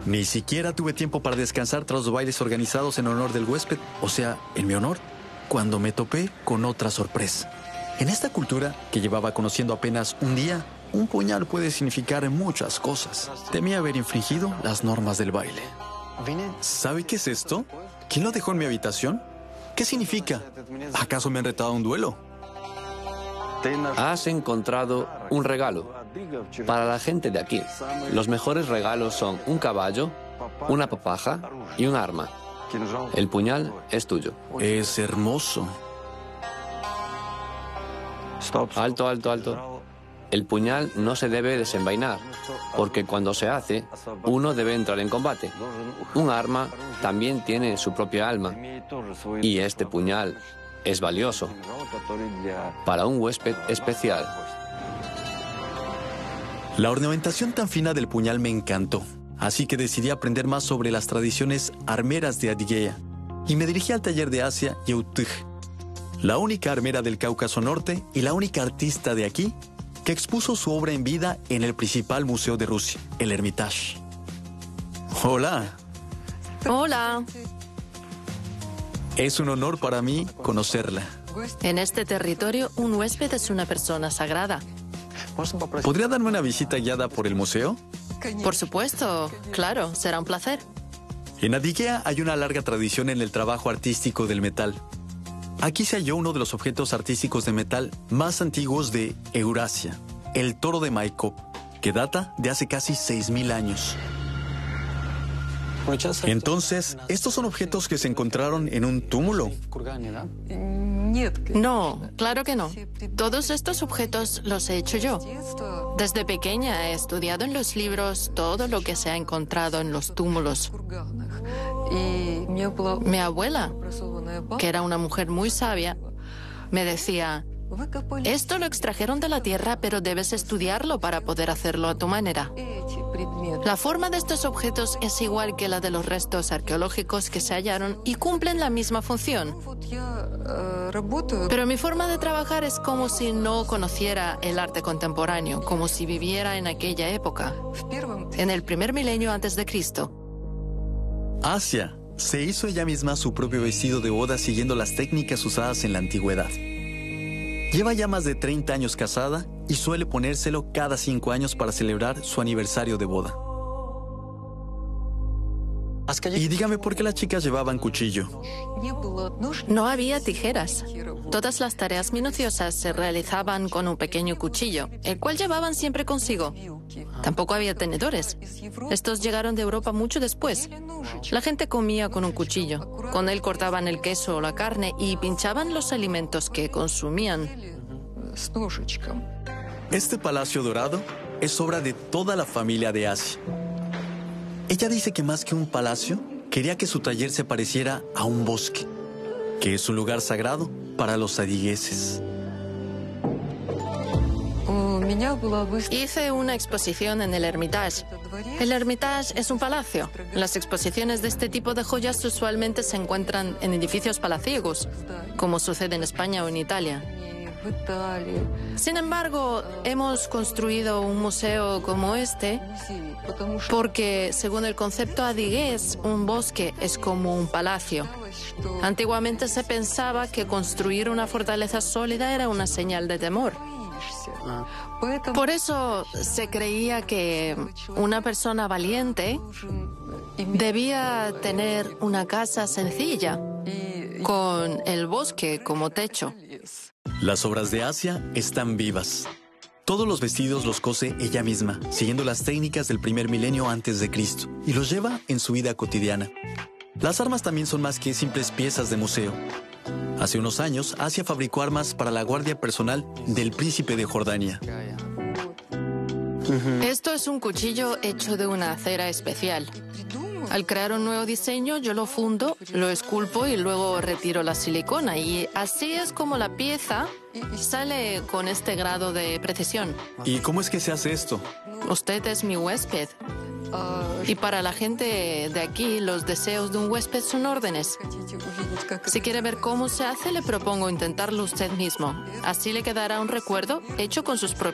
Ni siquiera tuve tiempo para descansar tras los bailes organizados en honor del huésped, o sea, en mi honor, cuando me topé con otra sorpresa. En esta cultura, que llevaba conociendo apenas un día, un puñal puede significar muchas cosas. Temí haber infringido las normas del baile. ¿Sabe qué es esto? ¿Quién lo dejó en mi habitación? ¿Qué significa? ¿Acaso me han retado a un duelo? Has encontrado un regalo para la gente de aquí. Los mejores regalos son un caballo, una papaja y un arma. El puñal es tuyo. Es hermoso. Alto, alto, alto. El puñal no se debe desenvainar, porque cuando se hace, uno debe entrar en combate. Un arma también tiene su propia alma, y este puñal es valioso para un huésped especial. La ornamentación tan fina del puñal me encantó, así que decidí aprender más sobre las tradiciones armeras de Adigueia, y me dirigí al taller de Asia Yeutj, la única armera del Cáucaso Norte y la única artista de aquí que expuso su obra en vida en el principal museo de Rusia, el Hermitage. Hola. Hola. Es un honor para mí conocerla. En este territorio, un huésped es una persona sagrada. ¿Podría darme una visita guiada por el museo? Por supuesto, claro, será un placer. En Adigueia hay una larga tradición en el trabajo artístico del metal. Aquí se halló uno de los objetos artísticos de metal más antiguos de Eurasia, el toro de Maikop, que data de hace casi 6.000 años. Entonces, ¿estos son objetos que se encontraron en un túmulo? No, claro que no. Todos estos objetos los he hecho yo. Desde pequeña he estudiado en los libros todo lo que se ha encontrado en los túmulos. Mi abuela, que era una mujer muy sabia, me decía: esto lo extrajeron de la tierra, pero debes estudiarlo para poder hacerlo a tu manera. La forma de estos objetos es igual que la de los restos arqueológicos que se hallaron y cumplen la misma función. Pero mi forma de trabajar es como si no conociera el arte contemporáneo, como si viviera en aquella época, en el primer milenio antes de Cristo. Asia se hizo ella misma su propio vestido de boda siguiendo las técnicas usadas en la antigüedad. Lleva ya más de 30 años casada y suele ponérselo cada 5 años para celebrar su aniversario de boda. Y dígame por qué las chicas llevaban cuchillo. No había tijeras. Todas las tareas minuciosas se realizaban con un pequeño cuchillo, el cual llevaban siempre consigo. Tampoco había tenedores. Estos llegaron de Europa mucho después. La gente comía con un cuchillo. Con él cortaban el queso o la carne y pinchaban los alimentos que consumían. Este palacio dorado es obra de toda la familia de Asia. Ella dice que más que un palacio, quería que su taller se pareciera a un bosque, que es un lugar sagrado para los adigueses. Hice una exposición en el Hermitage. El Hermitage es un palacio. Las exposiciones de este tipo de joyas usualmente se encuentran en edificios palaciegos, como sucede en España o en Italia. Sin embargo, hemos construido un museo como este porque, según el concepto adigués, un bosque es como un palacio. Antiguamente se pensaba que construir una fortaleza sólida era una señal de temor. Por eso se creía que una persona valiente debía tener una casa sencilla, con el bosque como techo. Las obras de Asia están vivas. Todos los vestidos los cose ella misma, siguiendo las técnicas del primer milenio antes de Cristo, y los lleva en su vida cotidiana. Las armas también son más que simples piezas de museo. Hace unos años, Asia fabricó armas para la guardia personal del príncipe de Jordania. Esto es un cuchillo hecho de una cera especial. Al crear un nuevo diseño, yo lo fundo, lo esculpo y luego retiro la silicona. Y así es como la pieza sale con este grado de precisión. ¿Y cómo es que se hace esto? Usted es mi huésped. Y para la gente de aquí, los deseos de un huésped son órdenes. Si quiere ver cómo se hace, le propongo intentarlo usted mismo. Así le quedará un recuerdo hecho con sus propias